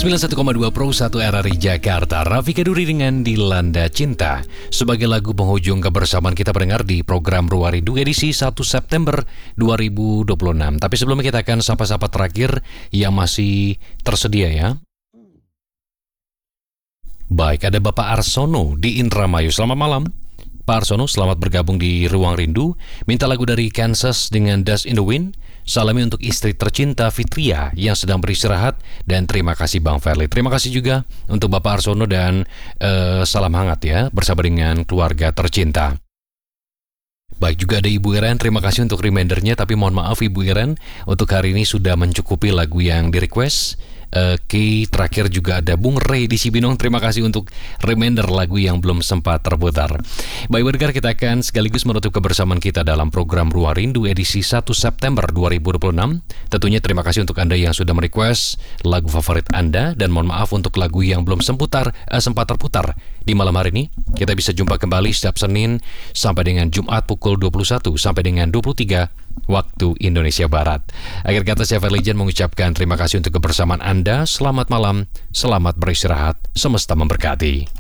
91,2 Pro 1 RRI Jakarta. Raffi Kaduri dengan Dilanda Cinta sebagai lagu penghujung kebersamaan kita pendengar di program Ruang Rindu edisi 1 September 2026. Tapi sebelumnya kita akan sapa-sapa terakhir yang masih tersedia ya. Baik, ada Bapak Arsono di Indramayu. Selamat malam Pak Arsono, selamat bergabung di Ruang Rindu. Minta lagu dari Kansas dengan Dust in the Wind. Salami untuk istri tercinta Fitria yang sedang beristirahat. Dan terima kasih Bang Ferli. Terima kasih juga untuk Bapak Arsono dan salam hangat ya bersama dengan keluarga tercinta. Baik, juga ada Ibu Iren, terima kasih untuk remindernya. Tapi mohon maaf Ibu Iren, untuk hari ini sudah mencukupi lagu yang di request. Terakhir juga ada Bung Rey di Cibinong. Terima kasih untuk reminder lagu yang belum sempat terputar. Baik pendengar, kita akan sekaligus menutup kebersamaan kita dalam program Ruang Rindu edisi 1 September 2026. Tentunya terima kasih untuk Anda yang sudah merequest lagu favorit Anda. Dan mohon maaf untuk lagu yang belum sempat terputar di malam hari ini. Kita bisa jumpa kembali setiap Senin sampai dengan Jumat pukul 21 sampai dengan 23 waktu Indonesia Barat. Akhir kata saya Ferlijan mengucapkan terima kasih untuk kebersamaan Anda. Selamat malam, selamat beristirahat, semesta memberkati.